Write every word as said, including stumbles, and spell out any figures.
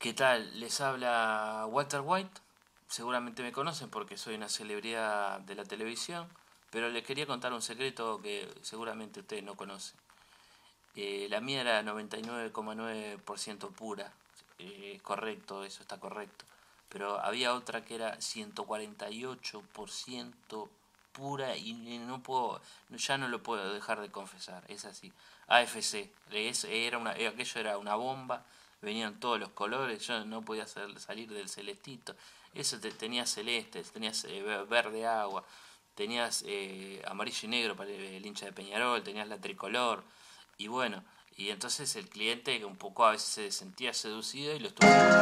¿Qué tal? Les habla Walter White. Seguramente me conocen porque soy una celebridad de la televisión, pero les quería contar un secreto que seguramente ustedes no conocen. Eh, la mía era noventa y nueve coma nueve por ciento pura. Eh, correcto, eso está correcto. Pero había otra que era ciento cuarenta y ocho por ciento pura y no puedo, ya no lo puedo dejar de confesar. Es así. A F C, es, era una, aquello era una bomba. Venían todos los colores, yo no podía hacer, salir del celestito. Eso te, tenías celeste, tenías eh, verde agua, tenías eh, amarillo y negro para el hincha de Peñarol, tenías la tricolor. Y bueno, y entonces el cliente un poco a veces se sentía seducido y lo estuvo